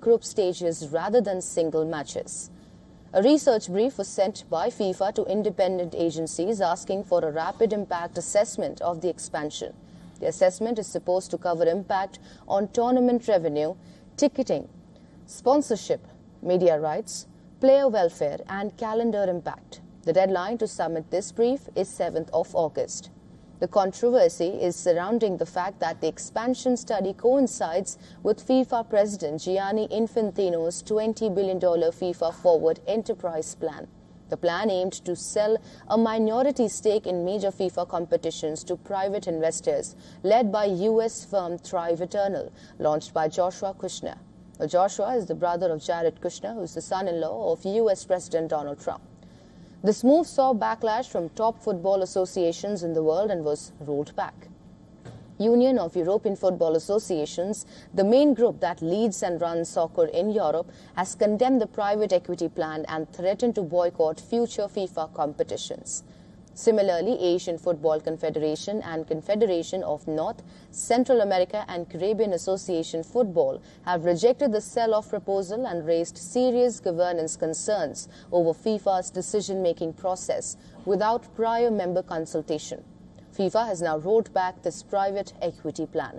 group stages rather than single matches. A research brief was sent by FIFA to independent agencies asking for a rapid impact assessment of the expansion. The assessment is supposed to cover impact on tournament revenue, ticketing, sponsorship, media rights, player welfare and calendar impact. The deadline to submit this brief is 7th of August. The controversy is surrounding the fact that the expansion study coincides with FIFA President Gianni Infantino's $20 billion FIFA Forward Enterprise Plan. The plan aimed to sell a minority stake in major FIFA competitions to private investors, led by U.S. firm Thrive Eternal, launched by Joshua Kushner. Well, Joshua is the brother of Jared Kushner, who is the son-in-law of U.S. President Donald Trump. This move saw backlash from top football associations in the world and was rolled back. Union of European Football Associations, the main group that leads and runs soccer in Europe, has condemned the private equity plan and threatened to boycott future FIFA competitions. Similarly, Asian Football Confederation and Confederation of North, Central America and Caribbean Association Football have rejected the sell-off proposal and raised serious governance concerns over FIFA's decision-making process without prior member consultation. FIFA has now rolled back this private equity plan.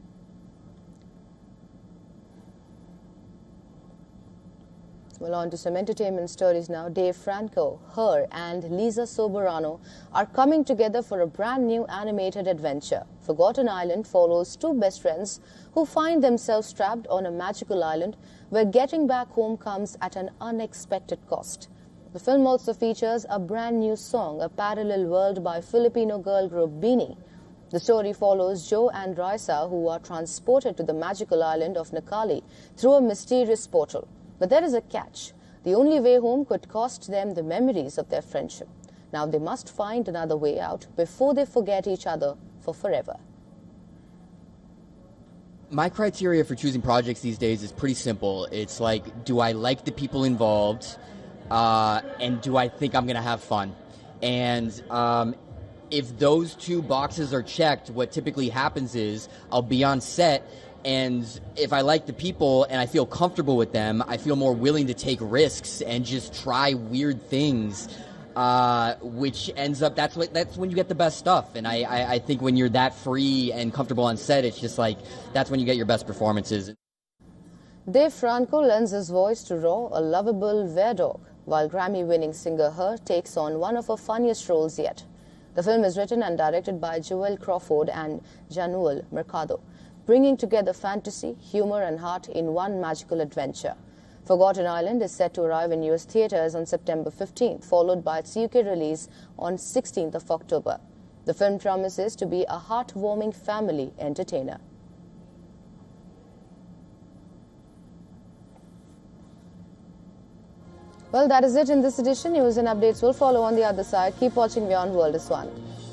Well, on to some entertainment stories now. Dave Franco, Her and Lisa Soberano are coming together for a brand new animated adventure. Forgotten Island follows two best friends who find themselves trapped on a magical island where getting back home comes at an unexpected cost. The film also features a brand new song, A Parallel World by Filipino girl group Beanie. The story follows Joe and Raisa, who are transported to the magical island of Nakali through a mysterious portal. But there is a catch. The only way home could cost them the memories of their friendship. Now they must find another way out before they forget each other for forever. My criteria for choosing projects these days is pretty simple. It's like, do I like the people involved, and do I think I'm going to have fun? And if those two boxes are checked, what typically happens is I'll be on set, and if I like the people and I feel comfortable with them, I feel more willing to take risks and just try weird things, which ends up, that's when you get the best stuff. And I think when you're that free and comfortable on set, it's just like, that's when you get your best performances. Dave Franco lends his voice to Raw, a lovable weredog, while Grammy-winning singer Her takes on one of her funniest roles yet. The film is written and directed by Joel Crawford and Januel Mercado, bringing together fantasy, humor and heart in one magical adventure. Forgotten Island is set to arrive in US theaters on September 15th, followed by its UK release on 16th of October. The film promises to be a heartwarming family entertainer. Well, that is it in this edition. News and updates will follow on the other side. Keep watching Beyond World is One.